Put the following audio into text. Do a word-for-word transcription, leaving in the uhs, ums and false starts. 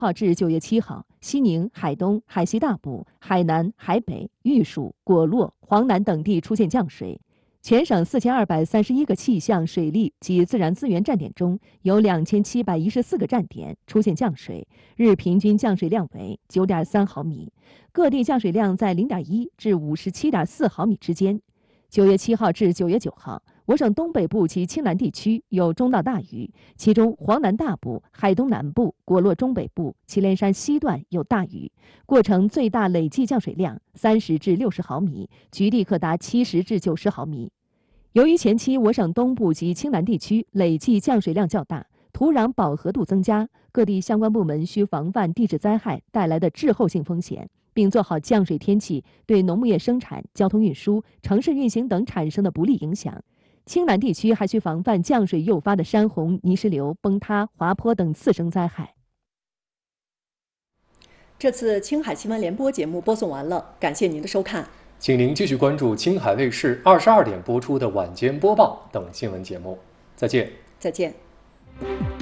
号至九月七号，西宁、海东、海西大部、海南、海北、玉树、果洛、黄南等地出现降水。全省四千二百三十一个气象、水利及自然资源站点中，有两千七百一十四个站点出现降水，日平均降水量为九点三毫米，各地降水量在零点一至五十七点四毫米之间。九月七号至九月九号，我省东北部及青南地区有中到大雨，其中黄南大部、海东南部、果洛中北部、祁连山西段有大雨，过程最大累计降水量三十至六十毫米，局地可达七十至九十毫米。由于前期我省东部及青南地区累计降水量较大，土壤饱和度增加，各地相关部门需防范地质灾害带来的滞后性风险，并做好降水天气对农牧业生产、交通运输、城市运行等产生的不利影响。青南地区还需防范降水诱发的山洪、泥石流、崩塌、滑坡等次生灾害。 这次青海新闻联播节目播送完了，感谢您的收看。 请您继续关注青海卫视二十二点播出的晚间播报等新闻节目。再见。 再见。